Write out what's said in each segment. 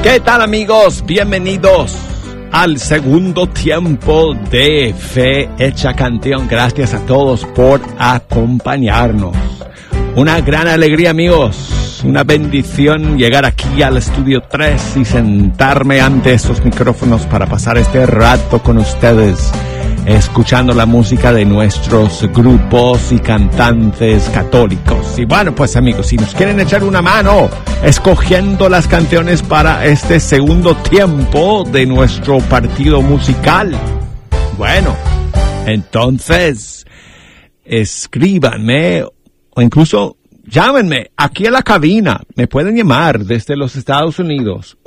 ¿Qué tal, amigos? Bienvenidos al segundo tiempo de Fe Hecha Canción. Gracias a todos por acompañarnos. Una gran alegría, amigos. Una bendición llegar aquí al Estudio 3 y sentarme ante estos micrófonos para pasar este rato con ustedes, escuchando la música de nuestros grupos y cantantes católicos. Y bueno, pues amigos, si nos quieren echar una mano escogiendo las canciones para este segundo tiempo de nuestro partido musical, bueno, entonces escríbanme o incluso llámenme aquí a la cabina. Me pueden llamar desde los Estados Unidos,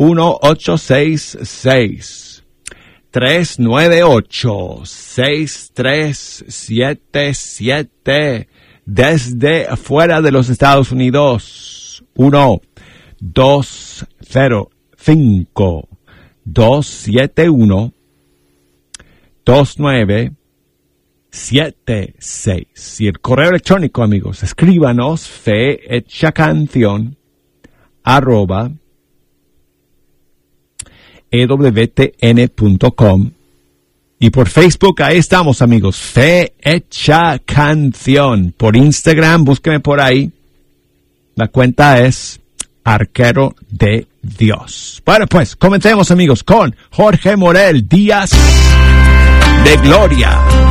1-866-398-6377. Desde afuera de los Estados Unidos, 1-205-271-2976. Y el correo electrónico, amigos, escríbanos fehechacancion@ewtn.com. Y por Facebook, ahí estamos, amigos, Fe Hecha Canción. Por Instagram, búsqueme por ahí. La cuenta es Arquero de Dios. Bueno, pues, comencemos, amigos, con Jorge Morel, Días de Gloria.